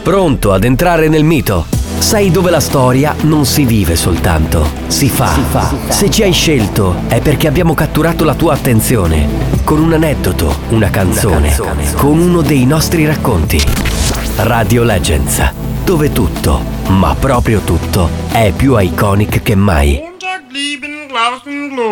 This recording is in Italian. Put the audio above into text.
Pronto ad entrare nel mito? Sai dove la storia non si vive soltanto, si fa. Se ci hai scelto è perché abbiamo catturato la tua attenzione con un aneddoto, una canzone, con uno dei nostri racconti. Radio Legends, dove tutto, ma proprio tutto, è più iconic che mai.